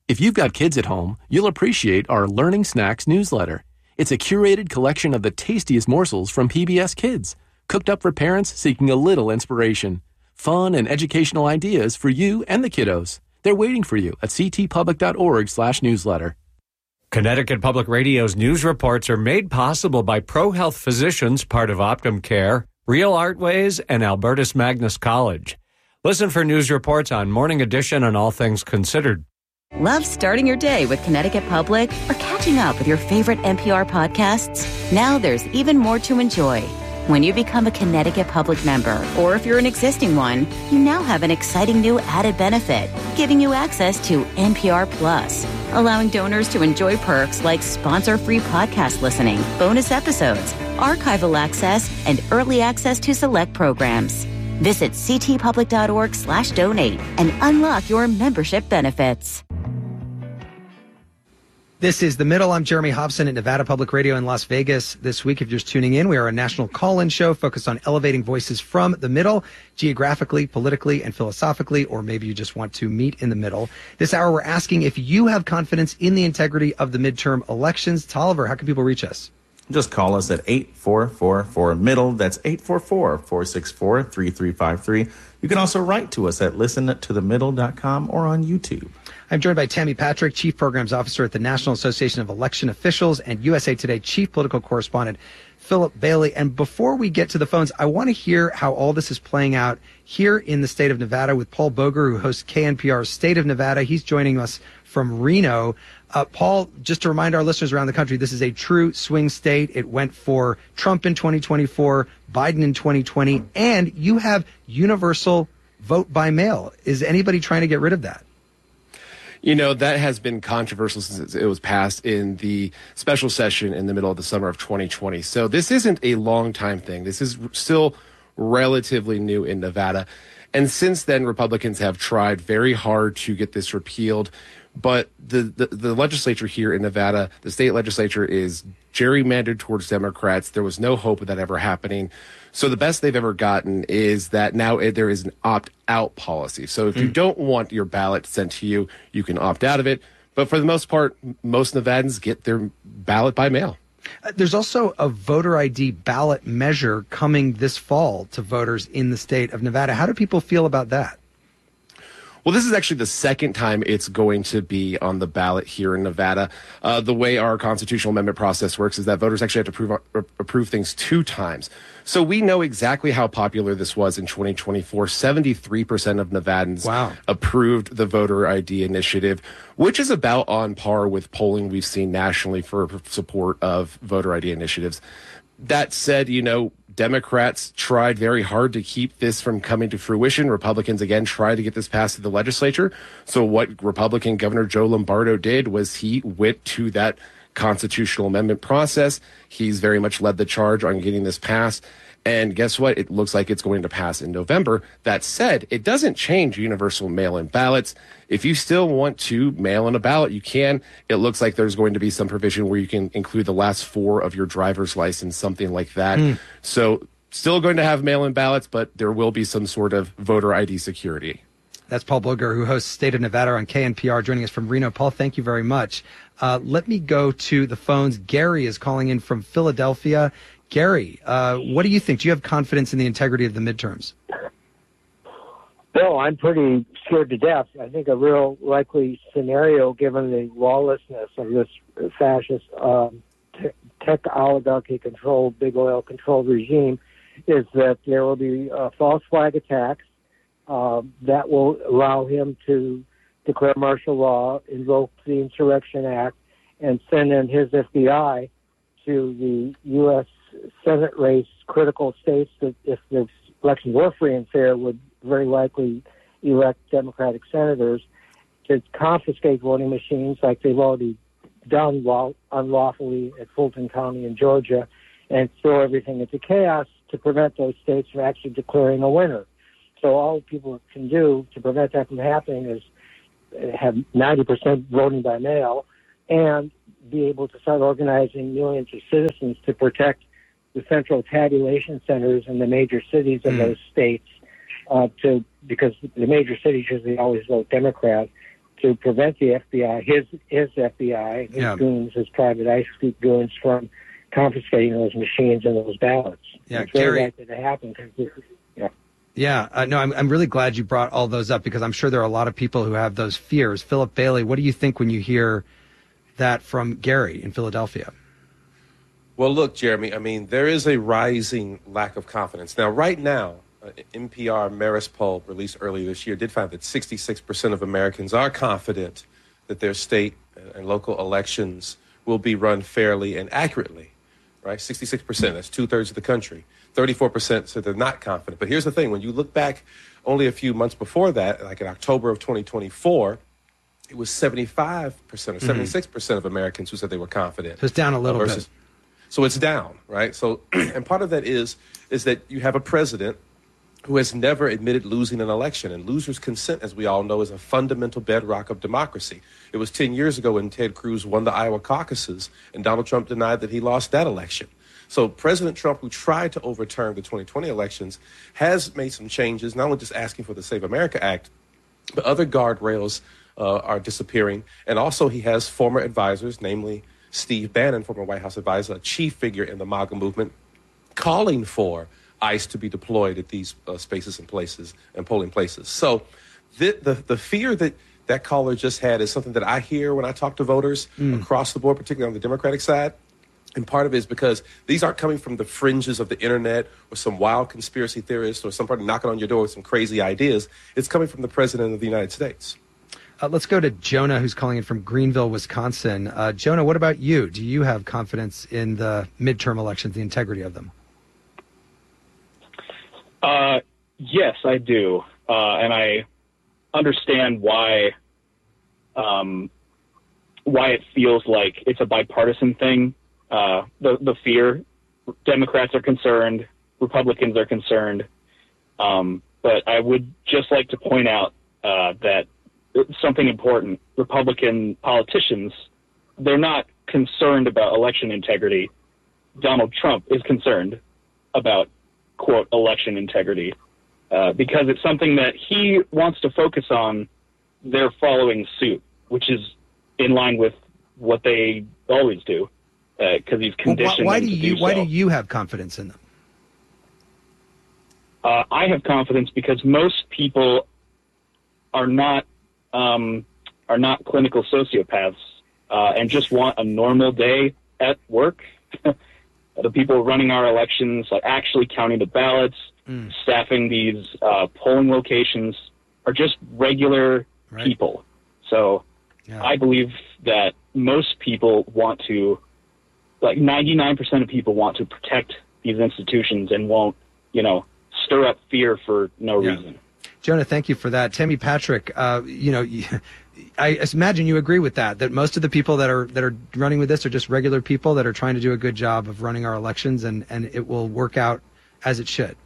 If you've got kids at home, you'll appreciate our Learning Snacks newsletter. It's a curated collection of the tastiest morsels from PBS Kids, cooked up for parents seeking a little inspiration. Fun and educational ideas for you and the kiddos. They're waiting for you at ctpublic.org/newsletter. Connecticut Public Radio's news reports are made possible by ProHealth Physicians, part of Optum Care, Real Artways, and Albertus Magnus College. Listen for news reports on Morning Edition and All Things Considered. Love starting your day with Connecticut Public or catching up with your favorite NPR podcasts? Now there's even more to enjoy. When you become a Connecticut Public member, or if you're an existing one, you now have an exciting new added benefit, giving you access to NPR Plus, allowing donors to enjoy perks like sponsor-free podcast listening, bonus episodes, archival access, and early access to select programs. Visit ctpublic.org/donate and unlock your membership benefits. This is The Middle. I'm Jeremy Hobson at Nevada Public Radio in Las Vegas. This week, if you're just tuning in, we are a national call-in show focused on elevating voices from the middle, geographically, politically, and philosophically, or maybe you just want to meet in the middle. This hour, we're asking if you have confidence in the integrity of the midterm elections. Tolliver, how can people reach us? Just call us at 8444-MIDDLE. That's 844-464-3353. You can also write to us at listentothemiddle.com or on YouTube. I'm joined by Tammy Patrick, Chief Programs Officer at the National Association of Election Officials, and USA Today Chief Political Correspondent Philip Bailey. And before we get to the phones, I want to hear how all this is playing out here in the state of Nevada with Paul Boger, who hosts KNPR's State of Nevada. He's joining us from Reno. Paul, just to remind our listeners around the country, this is a true swing state. It went for Trump in 2024, Biden in 2020, and you have universal vote by mail. Is anybody trying to get rid of that? You know, that has been controversial since it was passed in the special session in the middle of the summer of 2020. So this isn't a long time thing. This is still relatively new in Nevada. And since then, Republicans have tried very hard to get this repealed. But the legislature here in Nevada, the state legislature, is gerrymandered towards Democrats. There was no hope of that ever happening. So the best they've ever gotten is that now there is an opt-out policy. So if you don't want your ballot sent to you, you can opt out of it. But for the most part, most Nevadans get their ballot by mail. There's also a voter ID ballot measure coming this fall to voters in the state of Nevada. How do people feel about that? Well, this is actually the second time it's going to be on the ballot here in Nevada. The way our constitutional amendment process works is that voters actually have to approve things 2 times. So we know exactly how popular this was in 2024. 73% of Nevadans approved the voter ID initiative, which is about on par with polling we've seen nationally for support of voter ID initiatives. That said, you know, Democrats tried very hard to keep this from coming to fruition. Republicans, again, tried to get this passed through the legislature. So what Republican Governor Joe Lombardo did was he went to that constitutional amendment process. He's very much led the charge on getting this passed. And guess what? It looks like it's going to pass in November. That said, it doesn't change universal mail-in ballots. If you still want to mail in a ballot, you can. It looks like there's going to be some provision where you can include the last 4 of your driver's license, something like that. So still going to have mail-in ballots, but there will be some sort of voter ID security. That's Paul Boger, who hosts State of Nevada on KNPR, joining us from Reno. Paul, thank you very much. Let me go to the phones. Gary is calling in from Philadelphia. Gary, what do you think? Do you have confidence in the integrity of the midterms? No, I'm pretty scared to death. I think a real likely scenario, given the lawlessness of this fascist tech oligarchy-controlled, big oil-controlled regime, is that there will be false flag attacks that will allow him to declare martial law, invoke the Insurrection Act, and send in his FBI to the U.S. Senate race critical states that, if the elections were free and fair, would very likely elect Democratic senators, to confiscate voting machines like they've already done unlawfully at Fulton County in Georgia, and throw everything into chaos to prevent those states from actually declaring a winner. So all people can do to prevent that from happening is have 90% voting by mail and be able to start organizing millions of citizens to protect the central tabulation centers in the major cities of those states, because the major cities usually always vote Democrat, to prevent the FBI, his FBI, his goons, his private eye goons from confiscating those machines and those ballots. Yeah, it's very Gary. likely to happen. No, I'm really glad you brought all those up because I'm sure there are a lot of people who have those fears. Philip Bailey, what do you think when you hear that from Gary in Philadelphia? Well, look, Jeremy, I mean, there is a rising lack of confidence. Now, right now, NPR Marist poll released earlier this year did find that 66% of Americans are confident that their state and local elections will be run fairly and accurately, right? 66%, that's two-thirds of the country. 34% said they're not confident. But here's the thing. When you look back only a few months before that, like in October of 2024, it was 75% or 76% of Americans who said they were confident. So it's down a little bit. So it's down, right? So, and part of that is that you have a president who has never admitted losing an election. And losers' consent, as we all know, is a fundamental bedrock of democracy. It was 10 years ago when Ted Cruz won the Iowa caucuses, and Donald Trump denied that he lost that election. So President Trump, who tried to overturn the 2020 elections, has made some changes, not only just asking for the Save America Act, but other guardrails are disappearing. And also he has former advisors, namely Steve Bannon, former White House advisor, a chief figure in the MAGA movement, calling for ICE to be deployed at these spaces and places and polling places. So the fear that caller just had is something that I hear when I talk to voters across the board, particularly on the Democratic side. And part of it is because these aren't coming from the fringes of the internet or some wild conspiracy theorist or somebody knocking on your door with some crazy ideas. It's coming from the president of the United States. Let's go to Jonah, who's calling in from Greenville, Wisconsin. Jonah, what about you? Do you have confidence in the midterm elections, the integrity of them? Yes, I do. And I understand why it feels like it's a bipartisan thing. The fear, Democrats are concerned, Republicans are concerned. But I would just like to point out that something important. Republican politicians, they're not concerned about election integrity. Donald Trump is concerned about, quote, election integrity, because it's something that he wants to focus on. They're following suit, which is in line with what they always do, because he's conditioned them to do so. Why do you have confidence in them? I have confidence because most people are not clinical sociopaths and just want a normal day at work. The people running our elections, like actually counting the ballots, staffing these polling locations, are just regular people. So I believe that most people want to, like 99% of people want to protect these institutions and won't, stir up fear for no reason. Jonah, thank you for that. Tammy Patrick, I imagine you agree with that most of the people that are running with this are just regular people that are trying to do a good job of running our elections, and it will work out as it should.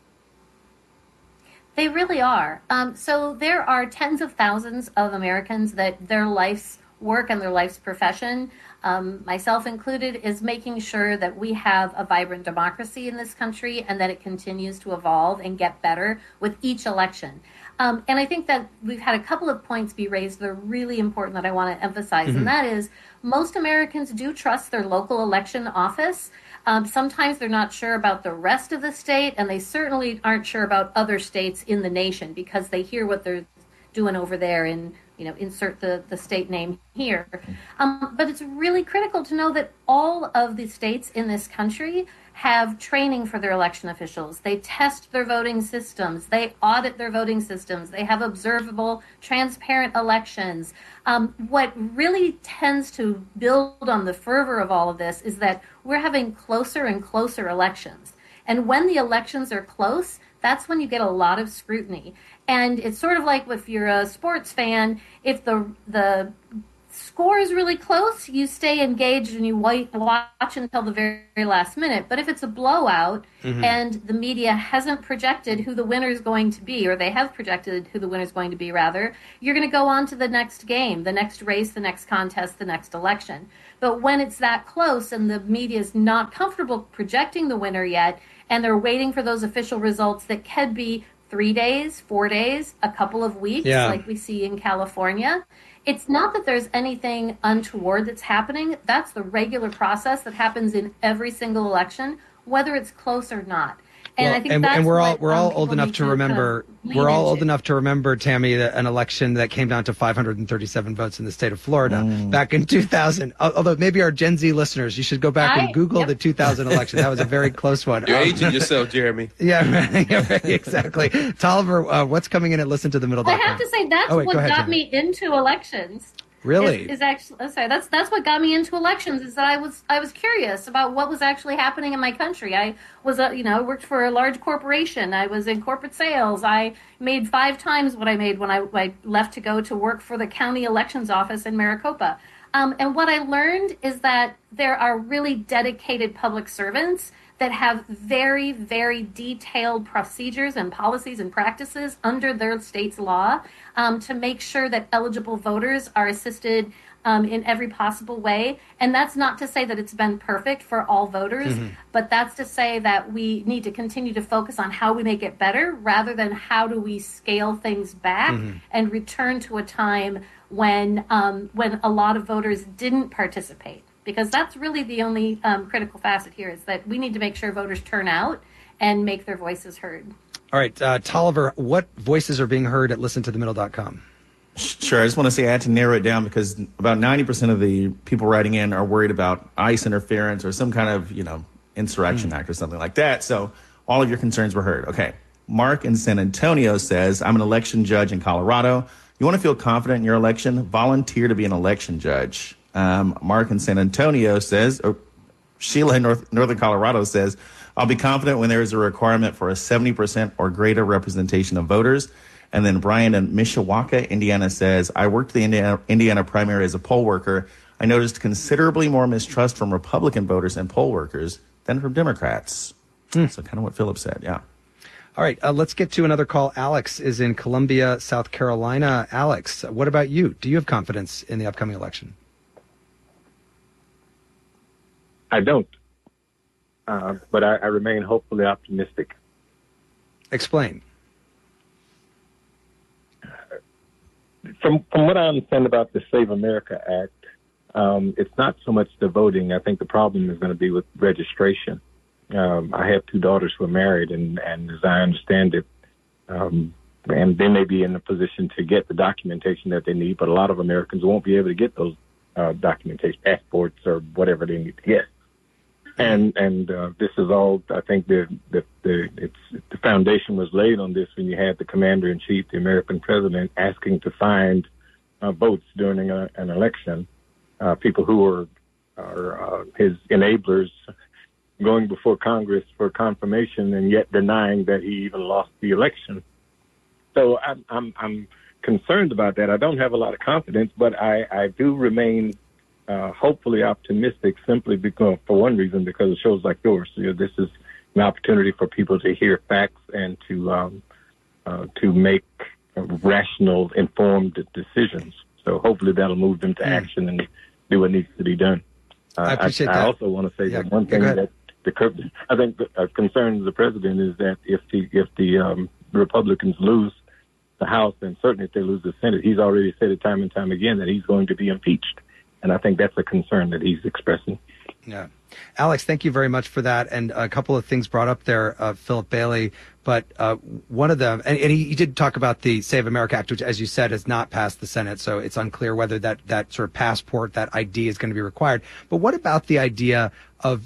They really are. So there are tens of thousands of Americans that their life's work and their life's profession, myself included, is making sure that we have a vibrant democracy in this country and that it continues to evolve and get better with each election. And I think that we've had a couple of points be raised that are really important that I want to emphasize, and that is most Americans do trust their local election office. Sometimes they're not sure about the rest of the state, and they certainly aren't sure about other states in the nation because they hear what they're doing over there and insert the state name here. But it's really critical to know that all of the states in this country have training for their election officials. They test their voting systems. They audit their voting systems. They have observable, transparent elections. What really tends to build on the fervor of all of this is that we're having closer and closer elections. And when the elections are close, that's when you get a lot of scrutiny. And it's sort of like if you're a sports fan, if the score is really close, you stay engaged and you watch until the very last minute. But if it's a blowout and the media hasn't projected who the winner is going to be, or they have projected who the winner is going to be, rather, you're going to go on to the next game, the next race, the next contest, the next election. But when it's that close and the media is not comfortable projecting the winner yet, and they're waiting for those official results that could be 3 days, 4 days, a couple of weeks, like we see in California. It's not that there's anything untoward that's happening. That's the regular process that happens in every single election, whether it's close or not. And I think that's we're all old enough to remember. We're all old into. enough to remember, Tammy, an election that came down to 537 votes in the state of Florida back in 2000. Although maybe our Gen Z listeners, you should go back and Google the 2000 election. That was a very close one. You're aging yourself, Jeremy. Yeah, right, exactly. Tolliver, what's coming in at listentothemiddle.com? I have to say that's what got me into elections. Really? Is actually sorry. That's what got me into elections. Is that I was curious about what was actually happening in my country. I was worked for a large corporation. I was in corporate sales. I made 5 times what I made when I left to go to work for the county elections office in Maricopa. And what I learned is that there are really dedicated public servants that have very, very detailed procedures and policies and practices under their state's law to make sure that eligible voters are assisted in every possible way. And that's not to say that it's been perfect for all voters, but that's to say that we need to continue to focus on how we make it better rather than how do we scale things back and return to a time when a lot of voters didn't participate. Because that's really the only critical facet here is that we need to make sure voters turn out and make their voices heard. All right, Tolliver, what voices are being heard at listentothemiddle.com? Sure. I just want to say I had to narrow it down because about 90% of the people writing in are worried about ICE interference or some kind of, insurrection act or something like that. So all of your concerns were heard. Okay. Mark in San Antonio says, I'm an election judge in Colorado. You want to feel confident in your election? Volunteer to be an election judge. Mark in San Antonio says, Sheila in Northern Colorado says, I'll be confident when there is a requirement for a 70% or greater representation of voters. And then Brian in Mishawaka, Indiana says, I worked the Indiana primary as a poll worker. I noticed considerably more mistrust from Republican voters and poll workers than from Democrats. So kind of what Philip said, yeah. All right, let's get to another call. Alex is in Columbia, South Carolina. Alex, what about you? Do you have confidence in the upcoming election? I don't, but I remain hopefully optimistic. Explain. From what I understand about the Save America Act, it's not so much the voting. I think the problem is going to be with registration. I have 2 daughters who are married, and as I understand it, and they may be in a position to get the documentation that they need, but a lot of Americans won't be able to get those documentation, passports, or whatever they need to get. And this is all. I think the foundation was laid on this when you had the commander in chief, the American president, asking to find votes during an election, people who are his enablers, going before Congress for confirmation, and yet denying that he even lost the election. So I'm concerned about that. I don't have a lot of confidence, but I do remain hopefully optimistic, simply because, for one reason, because of shows like yours. This is an opportunity for people to hear facts and to make rational, informed decisions. So hopefully that'll move them to action and do what needs to be done. I appreciate that. I also want to say that one thing that I think the concern of the president is that if the Republicans lose the House, and certainly if they lose the Senate, he's already said it time and time again that he's going to be impeached. And I think that's a concern that he's expressing. Yeah. Alex, thank you very much for that. And a couple of things brought up there, Philip Bailey. But one of them, and he did talk about the Save America Act, which, as you said, has not passed the Senate. So it's unclear whether that sort of passport, that ID is going to be required. But what about the idea of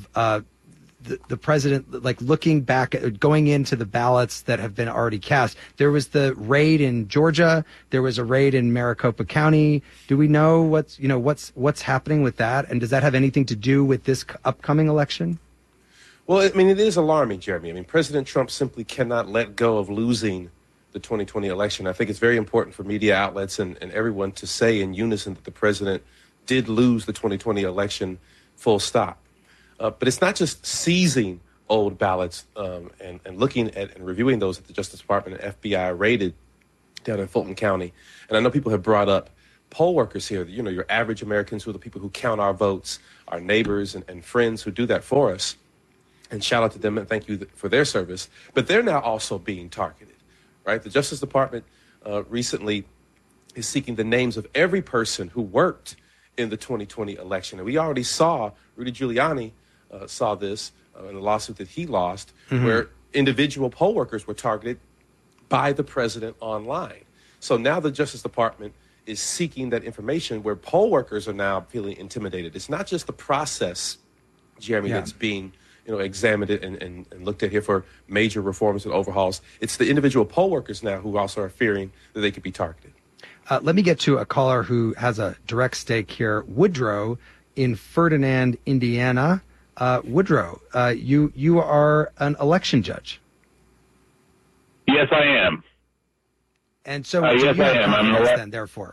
the president, like, looking back at going into the ballots that have been already cast? There was the raid in Georgia. There was a raid in Maricopa County. Do we know what's happening with that? And does that have anything to do with this upcoming election? Well, I mean, it is alarming, Jeremy. I mean, President Trump simply cannot let go of losing the 2020 election. I think it's very important for media outlets and everyone to say in unison that the president did lose the 2020 election, full stop. But it's not just seizing old ballots and looking at and reviewing those that the Justice Department and FBI raided down in Fulton County. And I know people have brought up poll workers here, your average Americans who are the people who count our votes, our neighbors and friends who do that for us. and shout out to them and thank you for their service. But they're now also being targeted, right? The Justice Department recently is seeking the names of every person who worked in the 2020 election. And we already saw, Rudy Giuliani saw this in a lawsuit that he lost, where individual poll workers were targeted by the president online. So now the Justice Department is seeking that information where poll workers are now feeling intimidated. It's not just the process, Jeremy, that's being examined and looked at here for major reforms and overhauls. It's the individual poll workers now who also are fearing that they could be targeted. Let me get to a caller who has a direct stake here. Woodrow in Ferdinand, Indiana. Woodrow, you are an election judge. Yes, I am. And so yes, I am. I'm then, therefore.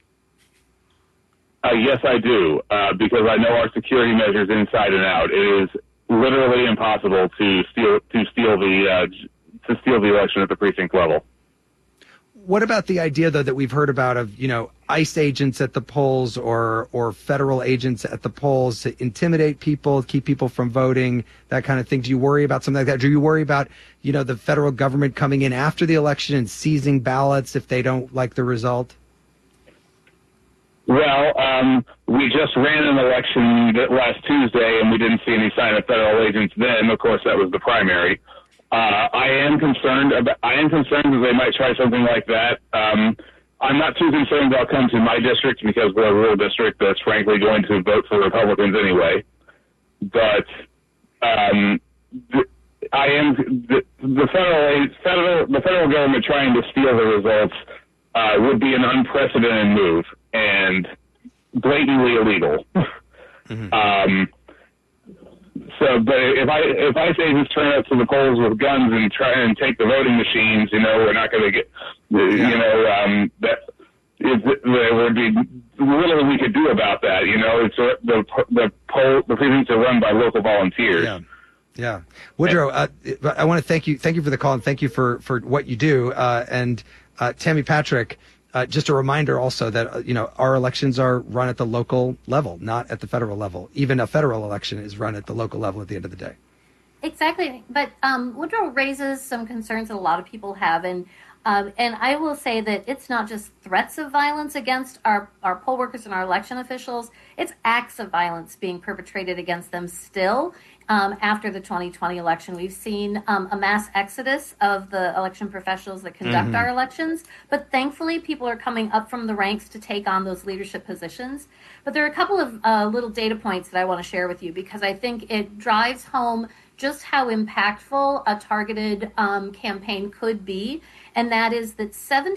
Yes, I do, because I know our security measures inside and out. It is literally impossible to steal the election at the precinct level. What about the idea, though, that we've heard about of, ICE agents at the polls or federal agents at the polls to intimidate people, keep people from voting, that kind of thing? Do you worry about something like that? Do you worry about, the federal government coming in after the election and seizing ballots if they don't like the result? Well, we just ran an election last Tuesday, and we didn't see any sign of federal agents then. Of course, that was the primary. I am concerned that they might try something like that. I'm not too concerned they'll come to my district because we're a rural district that's frankly going to vote for Republicans anyway. But the federal government trying to steal the results would be an unprecedented move and blatantly illegal. But if ICE agents turn up to the polls with guns and try and take the voting machines, we're not going to get, there would be little we could do about that. It's the precincts are run by local volunteers. Yeah. Woodrow, I want to thank you for the call and thank you for what you do. And Tammy Patrick, just a reminder also that, our elections are run at the local level, not at the federal level. Even a federal election is run at the local level at the end of the day. Exactly. But Woodrow raises some concerns that a lot of people have. And I will say that it's not just threats of violence against our poll workers and our election officials. It's acts of violence being perpetrated against them still. After the 2020 election, we've seen a mass exodus of the election professionals that conduct our elections. But thankfully, people are coming up from the ranks to take on those leadership positions. But there are a couple of little data points that I want to share with you because I think it drives home just how impactful a targeted campaign could be. And that is that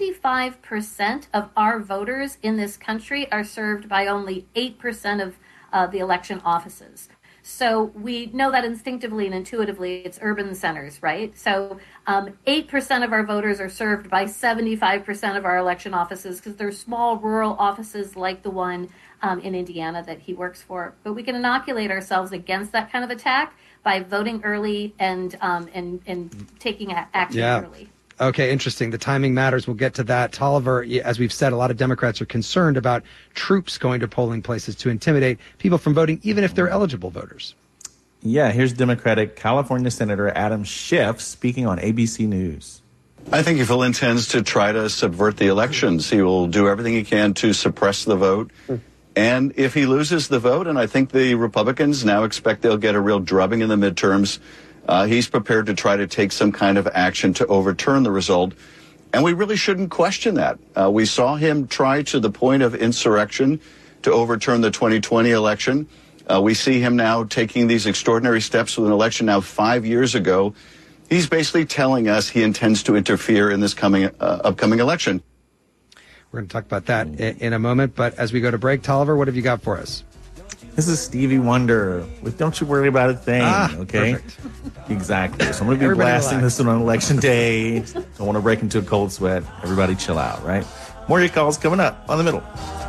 75% of our voters in this country are served by only 8% of the election offices. So we know that instinctively and intuitively, it's urban centers, right? So 8% of our voters are served by 75% of our election offices because they're small rural offices like the one in Indiana that he works for. But we can inoculate ourselves against that kind of attack by voting early and taking action early. Okay, interesting. The timing matters. We'll get to that. Tolliver, as we've said, a lot of Democrats are concerned about troops going to polling places to intimidate people from voting, even if they're eligible voters. Yeah, here's Democratic California Senator Adam Schiff speaking on ABC News. I think if he intends to try to subvert the elections, he will do everything he can to suppress the vote. And if he loses the vote, and I think the Republicans now expect they'll get a real drubbing in the midterms, he's prepared to try to take some kind of action to overturn the result. And we really shouldn't question that. We saw him try to the point of insurrection to overturn the 2020 election. We see him now taking these extraordinary steps with an election now 5 years ago. He's basically telling us he intends to interfere in this upcoming election. We're going to talk about that in a moment. But as we go to break, Tolliver, what have you got for us? This is Stevie Wonder with Don't You Worry About a Thing, okay? Perfect. Exactly. So I'm going to be blasting this on election day. Don't want to break into a cold sweat. Everybody chill out, right? More of your calls coming up on The Middle.